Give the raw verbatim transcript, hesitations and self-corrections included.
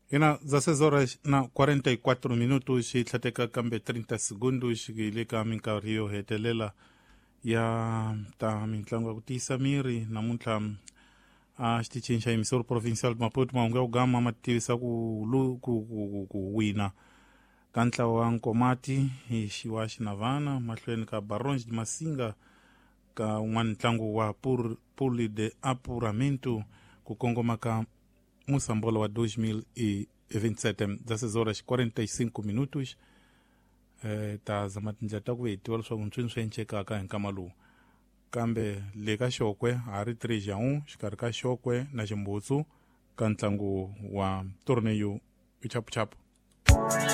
Ina dezesseis horas na quarenta e quatro minutos e tlateka kambe trinta segundos ileka minkari yo hetelela ya ta mintlango kutisa miri namuntlha a xiticinxa emissora provincial Maputo maunga ugama mativisa ku lu ku ku ku wina ka ntlawa wa Nkomati hi xiwaxi na vana mahlweni ka Barões de Masinga ka un'wana ntlangu wa pur puli de apuramento ku kongoma ka Moçambola wa dois mil e vinte e sete dezesseis horas quarenta e cinco minutos eh, ta zamatinja ta ku hetiwa leswaku ntswini swi encekaka hi nkama lowu kambe le ka xokwe a ri tres a un xikarhi ka xokwe na ximbutsu ka ntlangu wa torneio ichapuchapu